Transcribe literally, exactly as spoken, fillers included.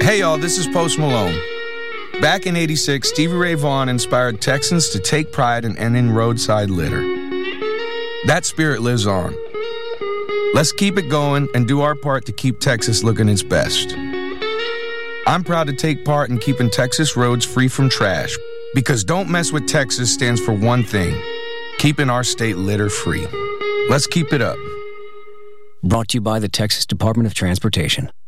Hey y'all, this is Post Malone. Back in eighty-six, Stevie Ray Vaughan inspired Texans to take pride in ending roadside litter. That spirit lives on. Let's keep it going and do our part to keep Texas looking its best. I'm proud to take part in keeping Texas roads free from trash, because Don't Mess with Texas stands for one thing: keeping our state litter free. Let's keep it up. Brought to you by the Texas Department of Transportation.